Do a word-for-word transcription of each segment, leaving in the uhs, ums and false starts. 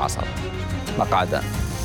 عصر مقعدان.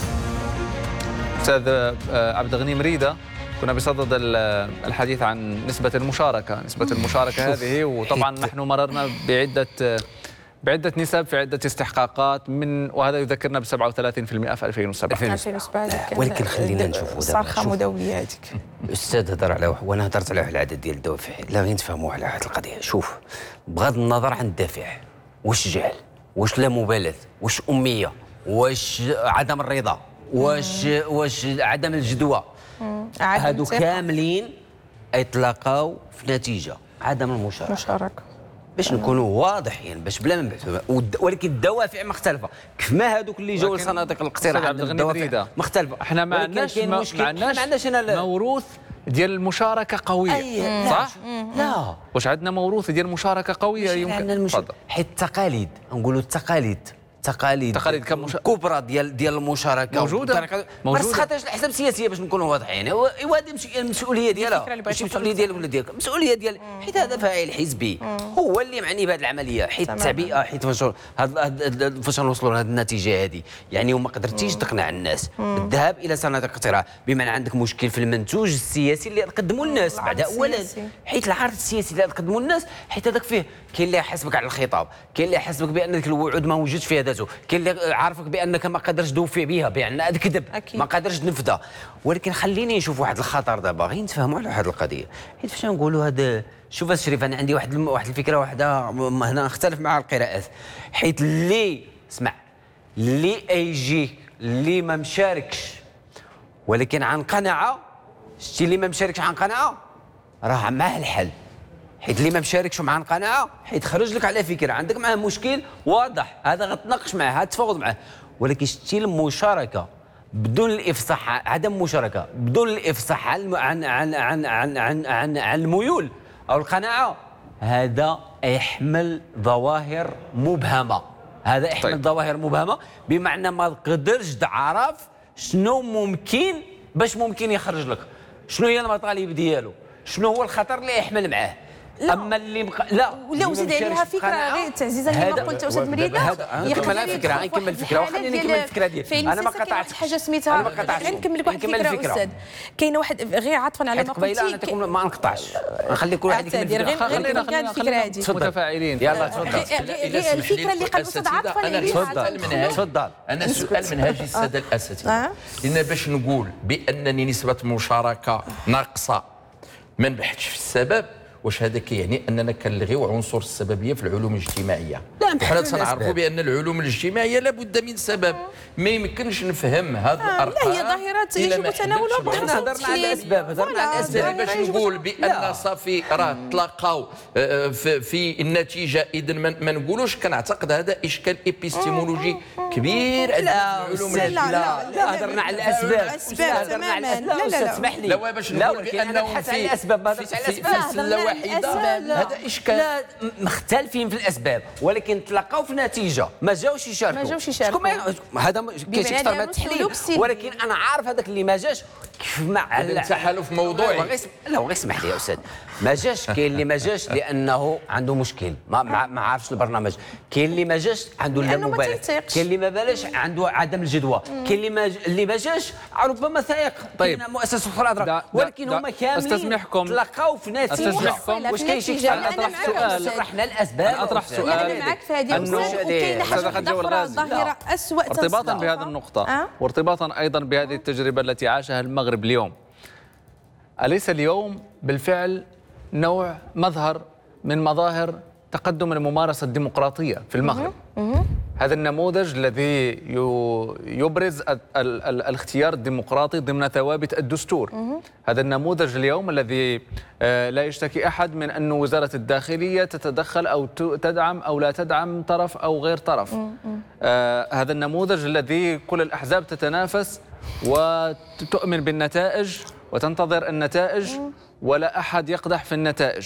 أستاذ عبد الغني مريدة، كنا بصدد الحديث عن نسبة المشاركة، نسبة المشاركة هذه، وطبعا نحن مررنا بعدة بعدة نسب في عدة استحقاقات، من وهذا يذكرنا ب سبعة وثلاثين بالمئة في ألفين وسبعة. ولكن خلينا نشوفوا صرخة مدوية هذيك. الأستاذ هضر على وانا هضرت على واحد العدد ديال الدوافع، لا غير نتفاهموا على واحد القضية. شوف، بغض النظر عن الدافع، واش جهل، واش لا مبالاة، واش أمية، واش عدم الرضا، واش واش عدم الجدوى، هادو كاملين يتلاقاو في نتيجة عدم المشاركة. مشاركة. باش نكونوا واضحين، باش بلا ما نبحثوا، ولكن الدوافع مختلفه. كيف ما هذوك اللي جاوا لصناديق الاقتراع عندهم الدوافع مختلفه. احنا ما عندناش ما عندناش موروث ديال المشاركه قويه. أيه. صح؟ لا، واش عندنا موروث ديال المشاركه قويه؟ يمكن تفضل. حيت التقاليد، نقولوا التقاليد تقاليد تقاليد كمش... كبرى ديال ديال المشاركه موجوده ما خاطرش الاحزاب السياسيه باش نكونوا واضحين. وهذه المسؤوليه ديالها، ماشي المسؤوليه ديال ولا ديالك، المسؤوليه ديال حيت هذا فاعل حزبي هو اللي معني بهذه العمليه. حيت التعبئه، حيت فاش فاش نوصلوا لهذه النتيجه هذه، يعني وما قدرتيش تقنع الناس بالذهاب الى صناديق الاقتراع، بمعنى عندك مشكل في المنتوج السياسي اللي تقدموا للناس بعد اولا، حيت العرض السياسي اللي تقدموا للناس، حيت هذاك فيه كاين اللي يحاسبك على الخطاب، كاين اللي يحاسبك بان ذاك الوعود ما وجدش فيها ذاته، كاين اللي عارفك بانك ما قادرش توفي بها، بان هذا كذب ما قادرش تنفذها. ولكن خليني نشوف واحد الخطر دابا، غير نتفاهموا على واحد القضيه. حيت فاش نقولوا هذا، شوف الشريف، انا عندي واحد واحد الفكره واحده هنا نختلف مع القراءات. حيت اللي اسمع، اللي يجي اللي ما مشاركش ولكن عن قناعه، شتي اللي ما مشاركش عن قناعه راه معاه الحل. حيت اللي ما مشاركش مع قناعه حيت خرج لك على فكره، عندك معاه مشكل واضح، هذا غتناقش معاه، غتفاوض معاه. ولكن شتي المشاركه بدون الافصاح، عدم مشاركه بدون الافصاح عن عن عن عن عن عن, عن, عن الميول او القناعه، هذا يحمل ظواهر مبهمه. هذا يحمل طيب. ظواهر مبهمه، بمعنى ما تقدرش تعرف شنو ممكن باش ممكن يخرج لك، شنو هي المطالب ديالو، شنو هو الخطر اللي يحمل معاه. لا. اما اللي مق... لا ولا وزيد عليها فكره غير تعزيزا كما قلت استاذ مريده. نكمل الفكره، نكمل الفكره، وخليني نكمل الفكره ديالي. انا ما قطعتش حاجه سميتها، غير نكمل لك واحد الفكره استاذ. كاينه واحد غير عطفا على ما قلتي، انا تكون ما نقطعش، نخلي كل واحد يكمل الفكره. خلينا خلينا الفكره هذه متفاعلين. يلا تفضل. الفكره اللي قال الاستاذ عطفا عليها، تفضل. انا سؤال منهجي الساده الاساتذه، لان باش نقول بانني نسبه المشاركه ناقصه ما نبحثش في السبب، واش هذا كيعني اننا كنلغيو عنصر السببيه في العلوم الاجتماعيه؟ وحنا تنعرفوا بان العلوم الاجتماعيه لابد من سبب، ما يمكنش نفهم هذه الارقام. لا، هي ظاهرات يجب تناولها بخصوص هضرنا على الاسباب، هضرنا على الاسباب باش نقول بان صافي راه تلاقاو في, في النتيجه. اذا ما نقولوش، كنعتقد هذا اشكال ايبيستيمولوجي كبير على العلوم الاجتماعيه. لا، هضرنا على الاسباب، الاسباب تماما. لا لا لا اسمح لي، لا باش نقول بانه في الاسباب، ما هضرتش على الاسباب، هذا اشكال. لا، مختلفين في الاسباب، ولكن تلاقاو في نتيجه ما جاوش يشاركوا. ما جاوش يشاركوا. هذا كاين اكثر من التحليل، ولكن انا عارف هذاك اللي ما جاش كيف مع هذا تحالف موضوعي. لا غير اسمح لي يا استاذ، ما جاش. كاين اللي ما جاش لانه عنده مشكل، ما ما عارفش البرنامج. كاين اللي ما جاش عنده لا مبالغ، كاين اللي ما بالغش عنده عدم الجدوى، كاين اللي ما اللي ما جاش ربما ثائق. طيب، مؤسسه اخرى، ولكن هما كاملين تلاقاو في نتيجه. واش كاين شي انا اطرح سؤال، شرحنا الاسباب، اطرح سؤال. انا معك في هذه النقطه، وكاين حاجه اخرى ظاهره اسوء ارتباطا بهذه النقطه أه؟ وارتباطا ايضا بهذه التجربه التي عاشها المغرب اليوم. أليس اليوم بالفعل نوع مظهر من مظاهر تقدم الممارسة الديمقراطية في المغرب؟ هذا النموذج الذي يبرز ال ال ال الاختيار الديمقراطي ضمن ثوابت الدستور. هذا النموذج اليوم الذي لا يشتكي أحد من أن وزارة الداخلية تتدخل أو تدعم أو لا تدعم طرف أو غير طرف. هذا النموذج الذي كل الأحزاب تتنافس وتؤمن بالنتائج وتنتظر النتائج، ولا أحد يقدح في النتائج.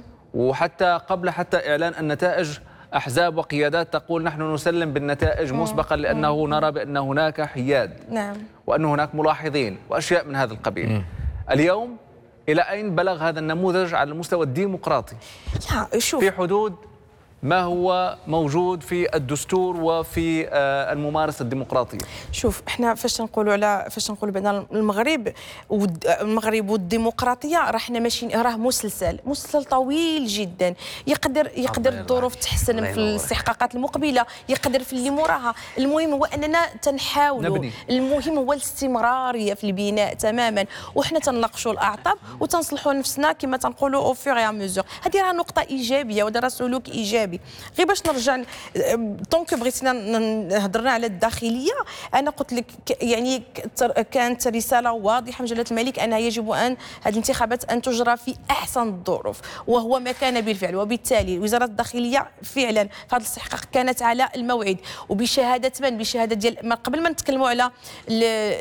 وحتى قبل حتى إعلان النتائج أحزاب وقيادات تقول نحن نسلم بالنتائج مسبقا لأنه نرى بأن هناك حياد، نعم، وأن هناك ملاحظين وأشياء من هذا القبيل. اليوم إلى أين بلغ هذا النموذج على المستوى الديمقراطي؟ لا شوف، في حدود ما هو موجود في الدستور وفي الممارسه الديمقراطيه؟ شوف احنا فاش نقولوا على فاش نقولوا بان المغرب والمغرب والديمقراطيه راه حنا ماشيين، راه مسلسل مسلسل طويل جدا. يقدر يقدر الظروف تحسن في الاستحقاقات المقبله، يقدر في اللي موراها. المهم هو اننا تنحاولوا، المهم هو الاستمراريه في البناء تماما، وحنا تنناقشوا الاعطاب وتنصلحوا نفسنا كما تنقولوا او فيغ يا ميزور. هذه راه نقطه ايجابيه وهذا راه سلوك ايجابي. غير باش نرجع طونك بغيتينا هضرنا على الداخليه، انا قلت لك يعني كانت رساله واضحه من جلاله الملك انها يجب ان هذه الانتخابات ان تجرى في احسن الظروف، وهو ما كان بالفعل. وبالتالي وزاره الداخليه فعلا في هذا الاستحقاق كانت على الموعد، وبشهاده من؟ بشهاده ديال قبل ما نتكلموا على ل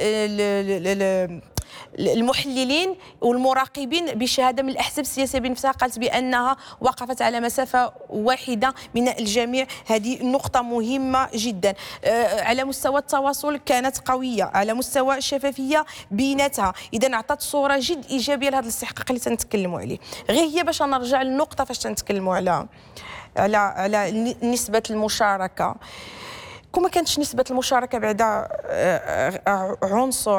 ل ل المحللين والمراقبين، بشهاده من الاحزاب السياسيه بنفسها قالت بانها وقفت على مسافه واحده من الجميع. هذه نقطه مهمه جدا. على مستوى التواصل كانت قويه، على مستوى الشفافيه بيناتها. اذا اعطت صوره جد ايجابيه لهذا الاستحقاق اللي تنتكلموا عليه. غير هي باش نرجع للنقطه فاش تنتكلموا على على على نسبه المشاركه. كما كانتش نسبه المشاركه بعدا عنصر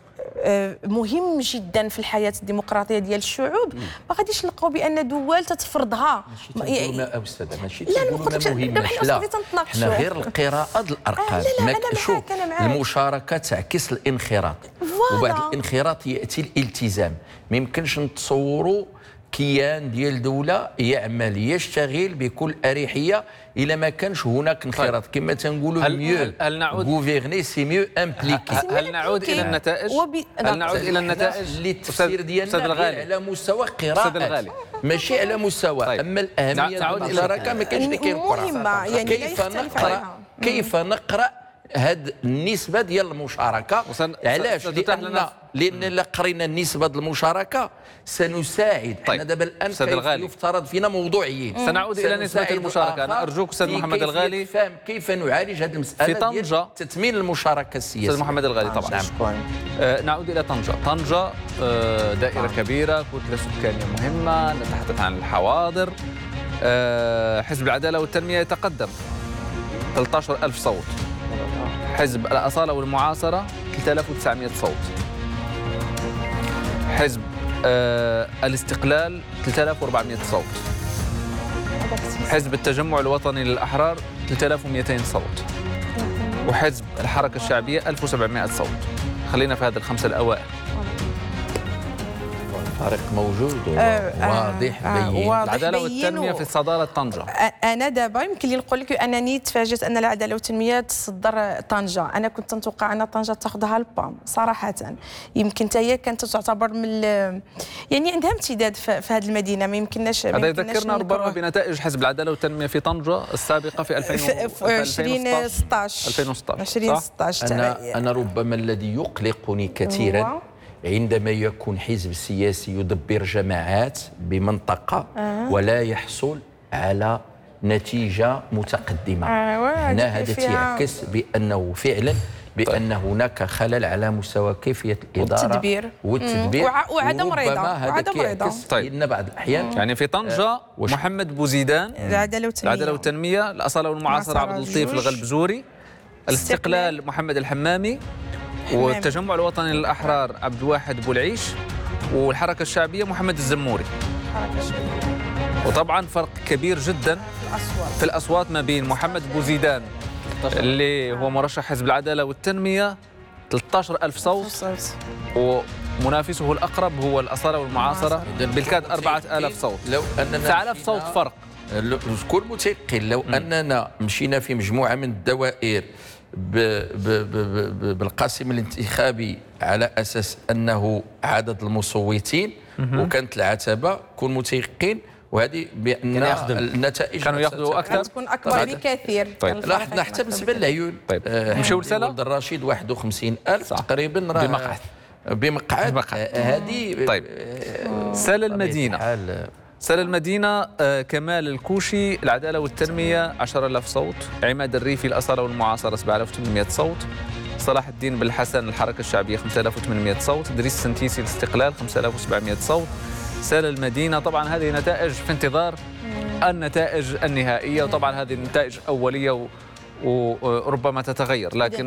مهم جدا في الحياه الديمقراطيه ديال الشعوب، ما غاديش نلقاو بان دول تتفرضها. ماشي تقولوا ما استاذه، ماشي تقولوا ما مهمش، لا حنا غير القراءه د الارقام. شوف المشاركه تعكس الانخراط، وبعد الانخراط ياتي الالتزام. ما يمكنش نتصوروا كيان ديال دوله يعمل يشتغل بكل اريحيه الا ما كانش هناك انخراط. كما تنقولوا ميو هل نعود غوفيرني سي ميو امبليكي. هل نعود الى النتائج؟ هل نعود الى النتائج اللي التفسير ديالنا على مستوى قراءه ماشي على مستوى طيب. اما الاهميه نعود الى المشاركه ما كانش اللي كيقرا. يعني كيف نقرا كيف نقرا هاد النسبه ديال المشاركه؟ علاش؟ لان لان الا قرينا النسبه ديال المشاركه سنساعد. طيب. حنا دابا الان كيف يفترض فينا موضوعيين. سنعود الى نسبه المشاركه. انا ارجوك استاذ محمد الغالي فهم كيف نعالج هذه المساله في طنجة ديال تثمين المشاركه السياسيه. استاذ محمد الغالي طبعا. نعم. آه نعود الى طنجة. طنجة آه دائره آه. كبيره، كتله سكانيه مهمه، نتحدث عن الحواضر. آه حزب العداله والتنميه يتقدم ثلاثة عشر ألف صوت، حزب الأصالة والمعاصرة ثلاثة آلاف وتسعمائة صوت، حزب آه الاستقلال ثلاثة آلاف وأربعمائة صوت، حزب التجمع الوطني للأحرار ثلاثة آلاف ومئتين صوت، وحزب الحركة الشعبية ألف وسبعمائة صوت. خلينا في هذه الخمسة الأوائل. فرق موجود واضح بين. العداله والتنميه في صداره طنجه. انا دابا يمكن لي نقول لك انني تفاجأت ان العداله والتنميه تصدر طنجه. انا كنت نتوقع ان طنجه تاخذها البام صراحه. يمكن حتى هي كانت تعتبر من يعني عندها امتداد في هذه المدينه. ما يمكنناش هذا يذكرنا ربما بنتائج حزب العداله والتنميه في طنجه السابقه في ألفين وستطاش ألفين وستطاش ألفين وستطاش. انا انا ربما الذي يقلقني كثيرا عندما يكون حزب سياسي يدبر جماعات بمنطقة آه. ولا يحصل على نتيجة متقدمة. آه هنا هذا يعكس بأنه فعلا بأن هناك خلل على مستوى كيفية الإدارة والتدبير والتدبير وعدم رضا. وعدم رضا. طيب بعض الأحيان يعني في طنجة آه محمد بوزيدان العدالة والتنمية, العدالة والتنمية الأصالة والمعاصرة عبد اللطيف الغلبزوري، الاستقلال محمد الحمامي، والتجمع الوطني للأحرار عبد الواحد بولعيش، والحركة الشعبية محمد الزموري. وطبعا فرق كبير جدا في الأصوات ما بين محمد بوزيدان اللي هو مرشح حزب العدالة والتنمية ثلاثة عشر ألف صوت، ومنافسه الأقرب هو الأصالة والمعاصرة بالكاد أربعة آلاف صوت. لو أننا تسعة آلاف صوت فرق. كل متيقن لو م. أننا مشينا في مجموعة من الدوائر ب ب ب بالقاسم الانتخابي على اساس انه عدد المصوتين وكانت العتبه، كون متيقن وهذه بان النتائج كانوا ياخذوا اكثر تكون اكبر بكثير. طيب لاحظنا حتى بالنسبه للعيون. طيب نمشيو لسلا ولد الرشيد واحد وخمسين ألف تقريبا بمقعد بمقعد هذه. طيب سلا المدينه سلا المدينة كمال الكوشي العدالة والتنمية عشرة آلاف صوت، عماد الريفي الأصالة والمعاصرة سبعة آلاف وثمانمائة صوت، صلاح الدين بالحسن الحركة الشعبية خمسة آلاف وثمانمائة صوت، دريس السنتيسي الاستقلال خمسة آلاف وسبعمائة صوت، سال المدينة. طبعا هذه نتائج في انتظار النتائج النهائية، وطبعا هذه النتائج أولية وربما تتغير، لكن